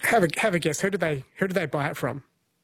Have a guess. Who did they buy it from?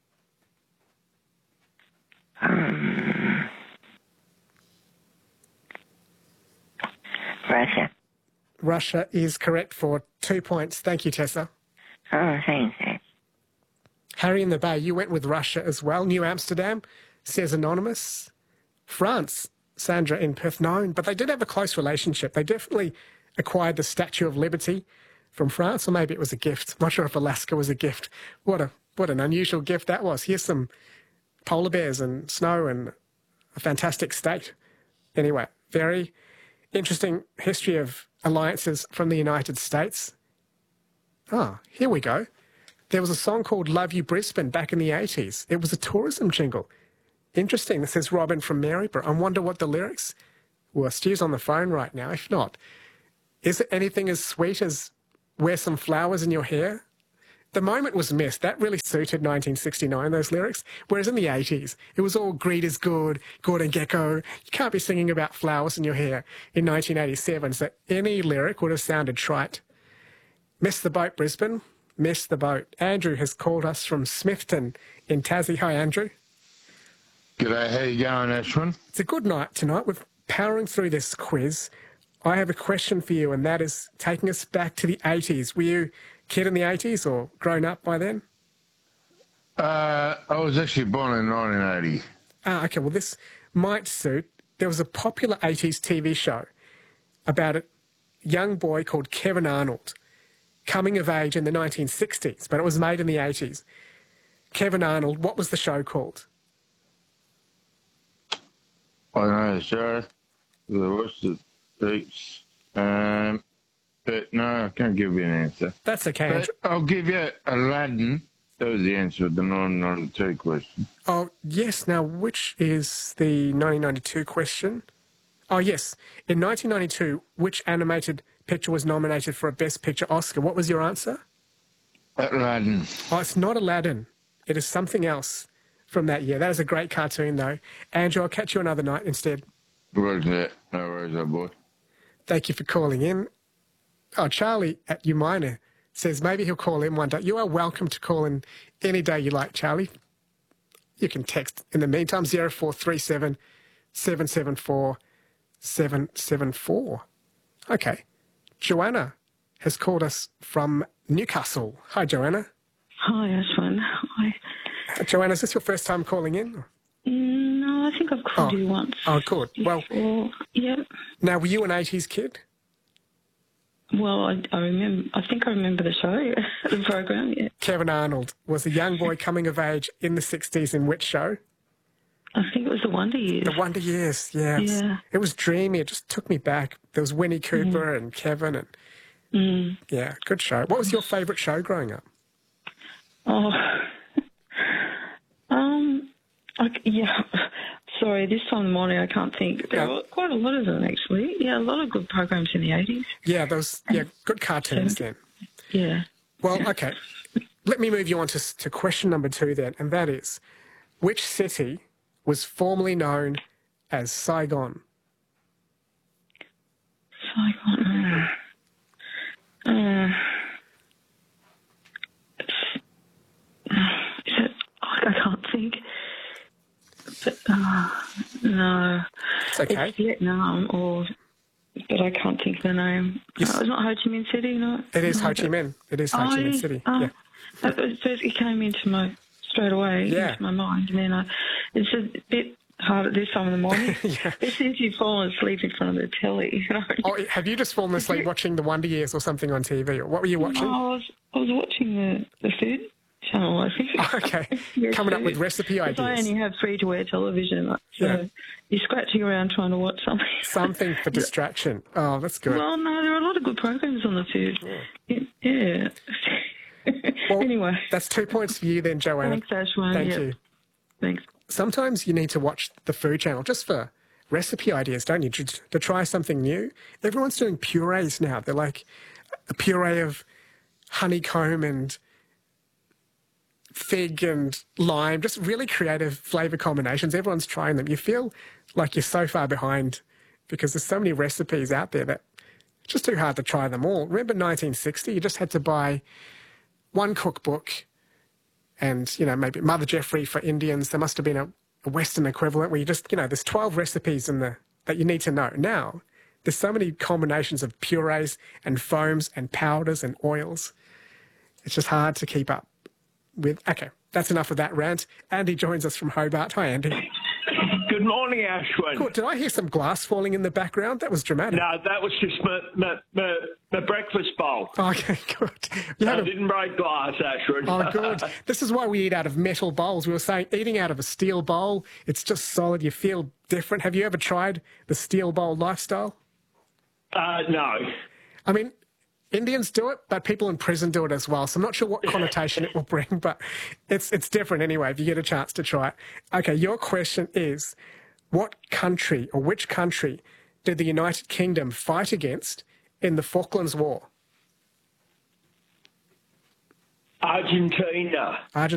Russia. Russia is correct for 2 points. Thank you, Tessa. Oh, thanks. Harry in the Bay, you went with Russia as well. New Amsterdam, says Anonymous. France, Sandra in Perth, no, but they did have a close relationship. They definitely acquired the Statue of Liberty from France, or maybe it was a gift. I'm not sure if Alaska was a gift. What an unusual gift that was. Here's some polar bears and snow and a fantastic state. Anyway, very interesting history of alliances from the United States. Ah, here we go. There was a song called Love You Brisbane back in the 80s. It was a tourism jingle. Interesting. This is Robin from Maryborough. I wonder what the lyrics were. Stu's on the phone right now. If not, is it anything as sweet as wear some flowers in your hair? The moment was missed. That really suited 1969, those lyrics. Whereas in the 80s, it was all greed is good, Gordon Gekko. You can't be singing about flowers in your hair in 1987, so any lyric would have sounded trite. Missed the boat, Brisbane. Missed the boat. Andrew has called us from Smithton in Tassie. Hi, Andrew. G'day, how you going, Ashwin? It's a good night tonight. We're powering through this quiz. I have a question for you, and that is taking us back to the 80s. Were you a kid in the 80s or grown up by then? I was actually born in 1980. Okay, well, this might suit. There was a popular 80s TV show about a young boy called Kevin Arnold, coming of age in the 1960s, but it was made in the 80s. Kevin Arnold, what was the show called? I know the show. What's the beats? But no, I can't give you an answer. That's okay. But I'll give you Aladdin. That was the answer to the 1992 question. Oh, yes. Now, which is the 1992 question? Oh, yes. In 1992, which animated picture was nominated for a Best Picture Oscar? What was your answer? Aladdin. Oh, it's not Aladdin. It is something else from that year. That is a great cartoon, though. Andrew, I'll catch you another night instead. Roger that. No worries, old boy. Thank you for calling in. Oh, Charlie at Umina says maybe he'll call in one day. You are welcome to call in any day you like, Charlie. You can text in the meantime, 0437 774 774. Okay. Joanna has called us from Newcastle. Hi, Joanna. Hi, Ashwin. Hi. Joanna, is this your first time calling in? No, I think I've called you once. Oh, good. Well, yeah. Now, were you an 80s kid? Well, I remember. I think I remember the show, the program. Yeah. Kevin Arnold was a young boy coming of age in the 60s in which show? I think it was The Wonder Years. The Wonder Years, yeah. Yeah. It was dreamy. It just took me back. There was Winnie Cooper and Kevin. And yeah, good show. What was your favourite show growing up? Oh, yeah. Sorry, this time of the morning I can't think. There were quite a lot of them, actually. Yeah, a lot of good programs in the 80s. Yeah, those good cartoons then. Yeah. Well, okay. Let me move you on to question number 2 then, and that is, which city was formerly known as Saigon? Saigon. I can't think. But, no. It's okay. It's Vietnam, but I can't think of the name. Yes. It's not Ho Chi Minh City, no? It is Ho Chi Minh. It is Ho Chi Minh City. Yeah. It came into straight away into my mind, and then it's a bit hard at this time of the morning. Yeah. It's since you've fallen asleep in front of the telly. You know? Oh, have you just fallen asleep watching The Wonder Years or something on TV? Or what were you watching? Oh, I was watching the food channel, I think. Okay. Coming up with recipe ideas. I only have free-to-air television, so you're scratching around trying to watch something. Something for distraction. Oh, that's good. Well, no, there are a lot of good programs on the food. Yeah. Well, anyway. That's 2 points for you then, Joanna. Thanks, Ashwin. Thank you. Thanks. Sometimes you need to watch the Food Channel just for recipe ideas, don't you? To try something new. Everyone's doing purees now. They're like a puree of honeycomb and fig and lime, just really creative flavour combinations. Everyone's trying them. You feel like you're so far behind because there's so many recipes out there that it's just too hard to try them all. Remember 1960? You just had to buy one cookbook and, maybe Mother Jeffrey for Indians. There must have been a Western equivalent where you just, there's 12 recipes that you need to know. Now, there's so many combinations of purees and foams and powders and oils. It's just hard to keep up with. Okay, that's enough of that rant. Andy joins us from Hobart. Hi, Andy. Good morning, Ashwin. Cool. Did I hear some glass falling in the background? That was dramatic. No, that was just my breakfast bowl. Okay, good. I didn't break glass, Ashwin. Oh, good. This is why we eat out of metal bowls. We were saying eating out of a steel bowl, it's just solid. You feel different. Have you ever tried the steel bowl lifestyle? No. I mean, Indians do it, but people in prison do it as well. So I'm not sure what connotation it will bring, but it's different anyway if you get a chance to try it. Okay, your question is, what country or which country did the United Kingdom fight against in the Falklands War? Argentina.